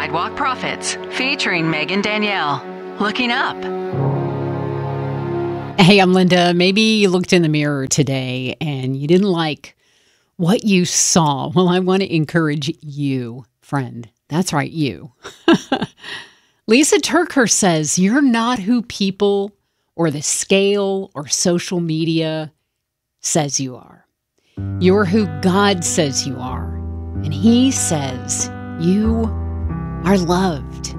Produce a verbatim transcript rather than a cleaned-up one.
Sidewalk Prophets, featuring Megan Danielle. Looking Up. Hey, I'm Linda. Maybe you looked in the mirror today and you didn't like what you saw. Well, I want to encourage you, friend. That's right, you. Lisa TerKeurst says, you're not who people or the scale or social media says you are. You're who God says you are. And He says you are loved.